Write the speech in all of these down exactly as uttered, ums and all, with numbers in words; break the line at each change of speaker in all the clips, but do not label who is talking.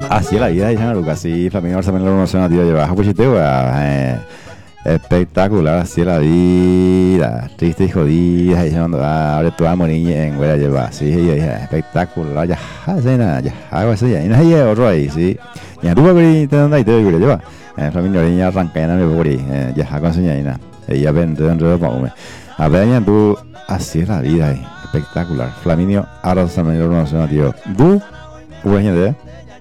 Así es la vida, dice Lucas. Sí, Flamingo Barcelona lo menciona, tío. Lleva a Puchiteo, eh, espectacular, así es la vida. Triste y jodida. Y llamando a ahora tu amo niña en Güera lleva. Sí, espectacular. Ya, ya, ya, hago así. Ya, y no hay otro ahí, sí. Ya, tú vas a ver, ¿de dónde hay? Te voy a llevar. Flamingo niña arranca, ya no me voy. Ya, hago así, ya, y nada. Ella vende dentro de Paume. A ver, ya tú, así es la vida, eh. Espectacular. Flaminio, ahora también lo menciona, tío. Tú, buena idea.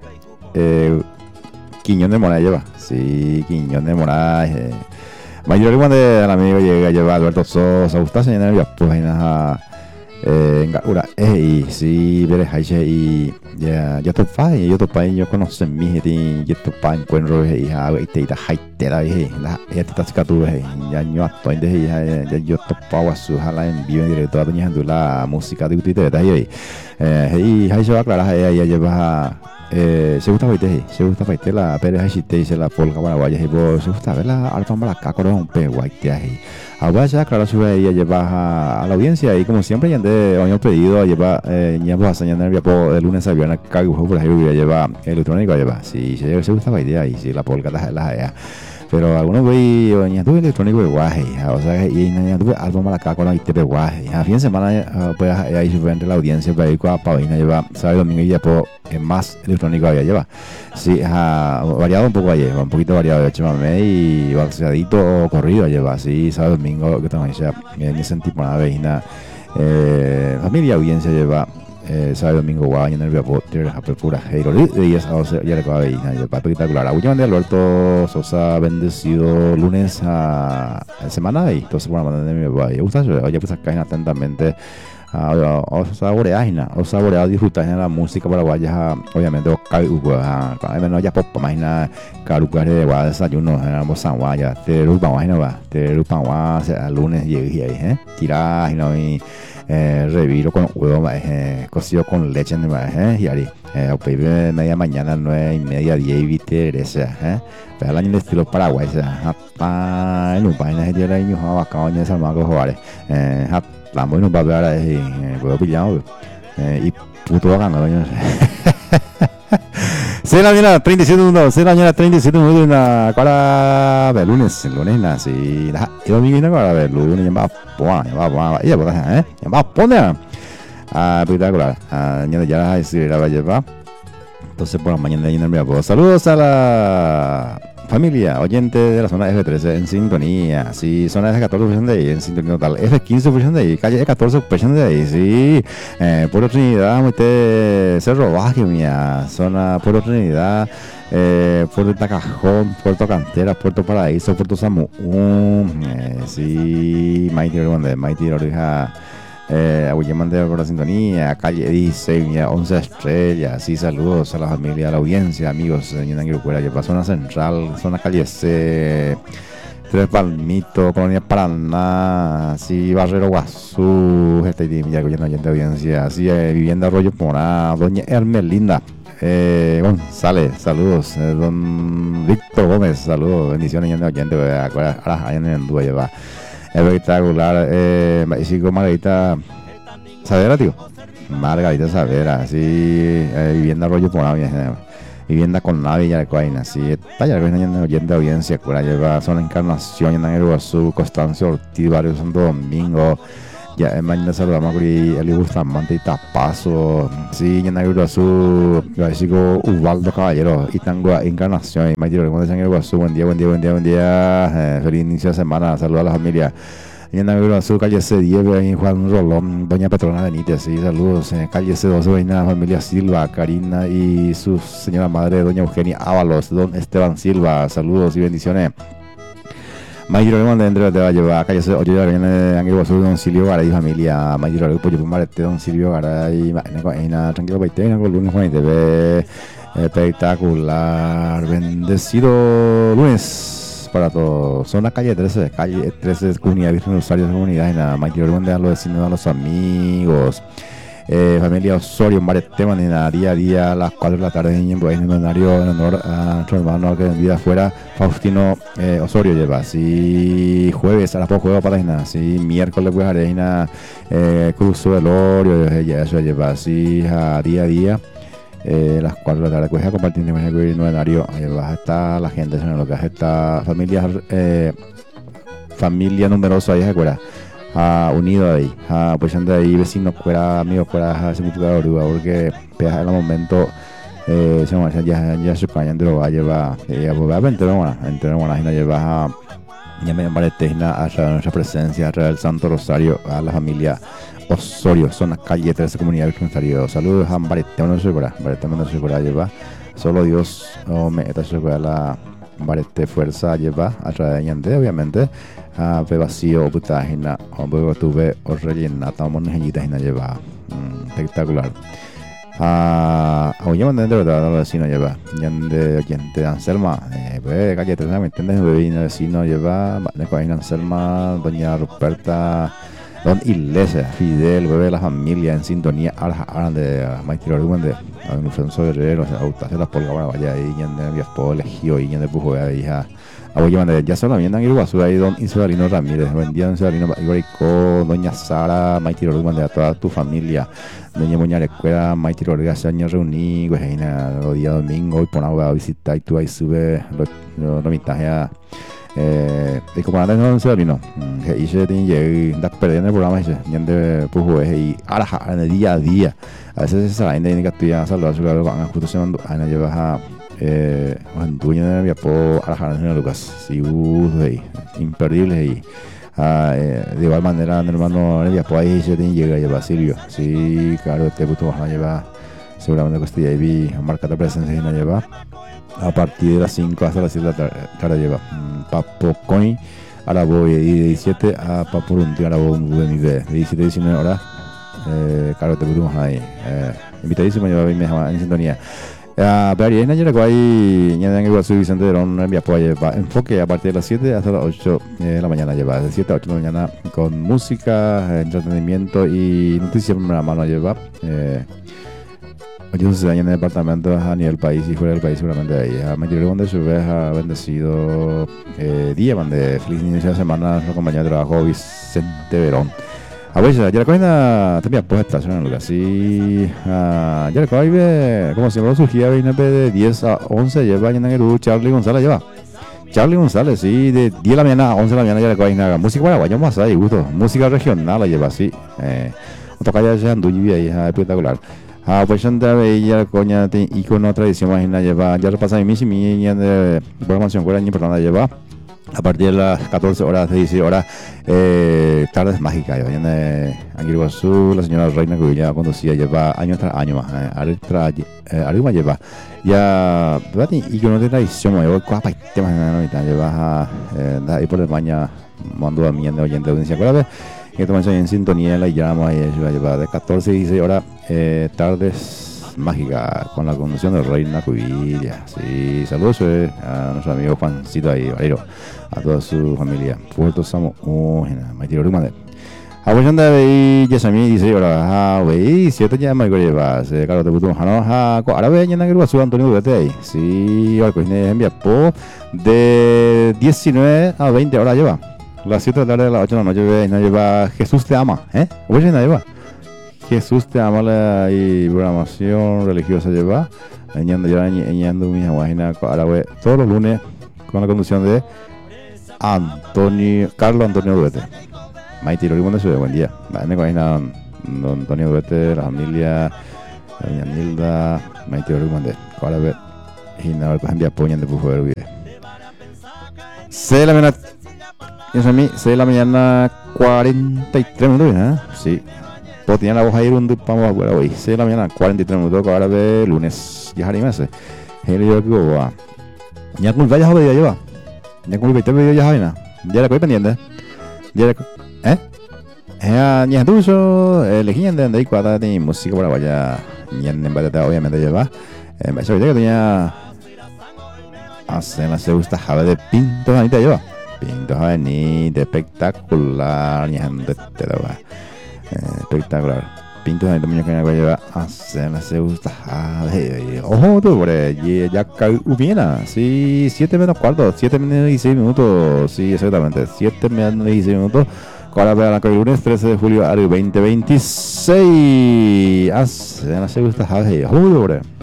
Eh, Quiñón de Moraes lleva, sí, Quiñón de Moraes. Eh. Mayor cuando el amigo llega a llevar Alberto Sosa, gusta señalar ya pues en la en Gaura, eh, y sí, veres ahí y ya ya topa y yo topa y yo conozco mi gente y topa encuentro y ya y te da haitera y la ya te estás catu ya yo estoy de ya yo topa a su jala en vivo en directo a doña la música de Twitter de ahí eh y ahí se va a aclarar ya lleva eh se gusta baite se gusta baite la pero ahí te dice la polka paraguaya y vos se gusta ver la alfa malaca con un pe guaite ahí ahora ya claro sube ahí a llevar a, a la audiencia y como siempre ya de hoy pedido a llevar eh ya pues a nervia por el lunes a viernes cago por ahí voy a llevar electrónico lleva si se se gusta baite ahí si la polka la la pero algunos güey ya tuve electrónico de guaje o sea y ya tuve algo malaca con ahí te pe guaje a fin de semana pues ahí sube entre la audiencia para ir a Pavina lleva sábado domingo y ya por más electrónico había lleva sí ha variado un poco ayer un poquito variado de chamamé y balseadito corrido lleva así sábado domingo que también ya en ese tipo de vecina eh, familia audiencia lleva eh, sábado domingo guay en el viapo tiene la pura hero y es o sea ya le acaba vecina lleva espectacular la última de Alberto Sosa bendecido lunes a semana y entonces por la mañana de mi papá y gusta oye pues acá atentamente Uh, o saborear o saborear disfrutar de la música paraguaya obviamente o caruca a menos ya pop imagina caruca de gua desayuno en San Guaya te rupa imagina va te rupa gua sea lunes y ahí eh tirar y no y eh reviro con huevo eh cocido con leche eh y ahí eh o media mañana nueve y media diez y viste ese eh pero el año de estilo paraguay hasta en un país de la niños a vaca en San Marcos Juárez eh la muy no va a ver ahí puedo pillado y puto ganando se la mañana treinta y siete minutos se la mañana treinta y siete minutos en la cara de lunes el lunes así la y domingo en la cara de lunes ya va buah ya va buah ya va eh ya va poner a espectacular a ya ya se la va a llevar entonces por la mañana ya me voy saludos a la familia, oyente de la zona F trece en sintonía, sí, zona F catorce por ciento de ahí, en sintonía total, F quince por ciento de ahí, calle catorce por ciento de ahí, sí, eh, Puerto Trinidad, usted, Cerro Bajo, mía, zona Puerto Trinidad, eh, Puerto Tacajón, Puerto Cantera, Puerto Paraíso, Puerto Samu, eh, sí, Maite Orija, Maite Orija, eh, Aguillemante por la sintonía, calle dieciséis, once estrellas, sí, saludos a la familia, a la audiencia, amigos, en Anguirucuera, que pasó zona central, zona calle C, Tres Palmitos, Colonia Paraná, sí, Barrero Guazú, este ya que oyente de audiencia, sí, eh, Vivienda Arroyo Porá, doña Hermelinda, eh, González, saludos, eh, don Víctor Gómez, saludos, bendiciones, oyente, ahora allá en el Andúa lleva. Espectacular, eh, chico Margarita Savera, tío. Margarita Savera, sí, eh, vivienda Arroyo por nave, eh, vivienda con nave ya de coaina, sí, está ya en oyente de audiencia, cura lleva zona Encarnación, en el Iguazú, Constancio Ortiz, Barrio Santo Domingo, ya en mañana saludamos a Eli Bustamante y Tapazo, sí, en el Iguazú, chico Ubaldo Caballero, y Tango Encarnación, y Maitiro, en el Iguazú, buen día, buen día, buen día, buen día, eh, feliz inicio de semana, saludos a la familia. Y en el Iguazú, calle C diez, en Juan Rolón, doña Petrona Benítez, sí, saludos, eh, calle C doce, doña familia Silva, Karina y su señora madre, doña Eugenia Ábalos, don Esteban Silva, saludos y bendiciones. Mayro de Andrés te va a llevar a calle ocho de la Anguilla Sur, don Silvio Garay, familia Mayro de Pollo Pumarete, don Silvio Garay, en tranquilo Baitena, con lunes Juan T V, espectacular, bendecido lunes para todos. Zona calle trece, calle trece, comunidad Virgen Rosario, comunidad en la Mayro de los vecinos, a los amigos. Eh, familia Osorio, en varios temas en la día a día a las cuatro de la tarde en el escenario en honor a nuestro hermano que en vida afuera, Faustino eh, Osorio lleva, sí, jueves a las dos juegos para la sí, miércoles pues arena eh, Cruz del Orio, ya eso lleva, sí, a día a día Eh, las cuatro de la tarde, pues a compartir en el novenario. Ahí va a estar la gente, en lo que es esta familia, eh, familia numerosa, ahí se acuerda. Uh, unido ahí, uh, pues de ahí vecinos fuera, amigos fuera, ese tipo de oruga, porque pues, en el momento eh, se me ya ya se cañan de lo va a llevar, eh, pues va a entrar una, entrar una, y nos lleva a ya me parece a través de nuestra presencia, a través del Santo Rosario, a la familia Osorio, son las calles de esa comunidad del Rosario. Saludos a Barete, no se cura, Barete no se cura, lleva, solo Dios, oh, me está se cura la Barete fuerza lleva a través de Ñande, obviamente. A uh, vacío putagina o luego tuve o rellena estamos nejitas y lleva mm, espectacular a uh, oye mandé de verdad los vecinos lleva Ñande oyente Anselma eh pues calle tres me entiendes vecino vecino lleva de coina Anselma doña Ruperta don Iglesia Fidel bebé de la familia en sintonía ahora de Maestro Argumen de Alfonso Guerrero se autas de las polgas vaya ahí Ñande Viaspo elegio y Ñande pujo de hija. Oye, ya se la vienen en Iguazú, ahí don Isodarino Ramírez, buen día don Isodarino Igorico, doña Sara, Maiti Rodríguez, a toda tu familia, doña Muña Recuera, Maiti Rodríguez, se año reuní, güeyina, los días domingo, y por agua a visitar, y tú ahí sube los nomitajes a, eh, y como antes no don Isodarino, que hice, tiene que perdiendo el programa, ese, ya de pujo, y ahora, en el día a día, a veces se la indica, tú ya saludar, su lado, justo se mandó, ahí llevas a, eh, dueño de mi apodo Arajaran Lucas, sí, uh, imperdible y uh, eh, de igual manera mi hermano mi apodo ahí se tiene llega a llevar Silvio, sí, claro, este puto vas a llevar seguramente que estoy ahí marca de presencia y no lleva a partir de las cinco hasta las siete de la tarde lleva um, Papo Coin, ahora voy de diecisiete a Papurunti, ahora voy de diecisiete a diecinueve horas, eh, claro, este puto vas ahí, eh, invitadísimo lleva bien en sintonía. Uh, pero ahí en ayer hay ya en el Iguazú Vicente de Ron mi apoyo enfoque a partir de las siete hasta las ocho de la mañana lleva de siete a ocho de la mañana con música, entretenimiento y noticias en la mano lleva eh, yo se en el departamento a nivel país y fuera del país seguramente ahí a mayor donde su vez ha bendecido eh, día de feliz inicio de semana la compañía de trabajo Vicente Verón. A ver, ya la coina también puesta, ¿no? Algo así. Ya la coina, como siempre, surgía de diez a once, lleva en el Charlie González, lleva. Charlie González, sí, de diez de la mañana a once de la mañana ya la coina. Música paraguaya, más ahí, gusto. Música regional la lleva así. Eh, toca ya ya anduvo ahí, espectacular. Ah, pues ya ya la coña, icono tradición, imagina, lleva. Ya repasa mi misi, mi de programación, fuera ni persona lleva. A partir de las catorce horas, dieciséis horas, eh, tardes mágicas. En Iguazú, la señora Reina que ya conducía, lleva año tras año más. Eh, arriba lleva. Ya, y que no tiene tradición, yo cuapa y temas en la lleva ahí por España, mando a mi de oyente de audiencia. Acuérdate que estamos en sintonía, la llama y lleva de catorce a dieciséis horas, eh, tardes mágica con la conducción de Reina Cubilla. Sí, saludos eh, a nuestro amigo Juancito ahí, Valero, a toda su familia. Puerto Samo, oh, me tiro rumade. A ver, anda de Yesami dice, ahora, wey, siete ya me lleva, se claro te puto, no, ha, ahora ve ya que su Antonio Duarte ahí. Sí, ahora coine envía po de diecinueve a veinte horas lleva. Las siete de la tarde a las ocho de la noche ve, no lleva Jesús te ama, ¿eh? Oye, no lleva. Jesús te ama la y programación religiosa lleva añando ya añando mi página árabe todos los lunes con la conducción de Antonio Carlos Antonio Duete. Maiti Lorimón de su buen día. Vale, página don Antonio Duete, la familia doña Nilda, Maiti Lorimón de árabe y nada más envía poñan de pujo de video. seis de la mañana. Eso a mí, seis de la mañana cuarenta y tres minutos, ¿eh? Sí. Pues tenía la voz ahí un vamos a ver hoy. seis de la mañana, cuarenta y tres minutos, ahora de lunes. Ya haré meses. Él yo que va. Ya con el vaya jodido lleva. Ya con el veinte video ya jaina. Ya la coi pendiente. Ya la ¿eh? Eh, ya tuyo, elegían de ahí cuadra de música para vaya. Ya en verdad obviamente lleva. Eh, me sabía que tenía hace la se gusta jave de pinto ahí te lleva. Pinto jave ni de espectacular, ya te te va. Eh, espectacular. Pintos de tamaño que me lleva a hacer la se gusta. Ojo, tú, por ya hubiera. Sí, siete menos cuarto, siete menos dieciséis minutos. Sí, exactamente, siete menos dieciséis minutos. Ahora vean la que lunes trece de julio al veinte veintiséis. Hacer la se gusta. Ojo, tú,